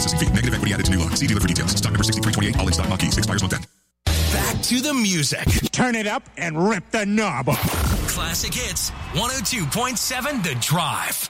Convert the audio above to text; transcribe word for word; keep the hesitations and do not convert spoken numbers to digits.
processing fee. Negative equity added to new loan. See dealer for details. Stock number sixty-three twenty-eight. All in stock Mach-E. Expires one ten. Back to the music. Turn it up and rip the knob off. Classic Hits, one oh two point seven The Drive.